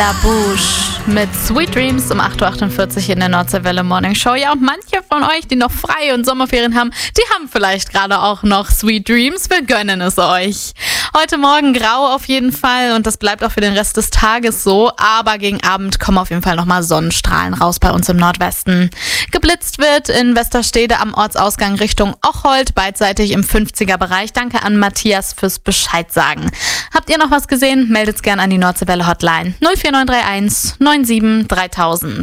La Bouche mit Sweet Dreams um 8.48 Uhr in der Nordseewelle Morning Show. Ja, und manche von euch, die noch Freie und Sommerferien haben, die haben vielleicht gerade auch noch Sweet Dreams. Wir gönnen es euch. Heute Morgen grau auf jeden Fall und das bleibt auch für den Rest des Tages so. Aber gegen Abend kommen auf jeden Fall nochmal Sonnenstrahlen raus bei uns im Nordwesten. Geblitzt wird in Westerstede am Ortsausgang Richtung Ocholt, beidseitig im 50er-Bereich. Danke an Matthias fürs Bescheid sagen. Habt ihr noch was gesehen? Meldet's gern an die Nordseewelle Hotline 04931 97 3000.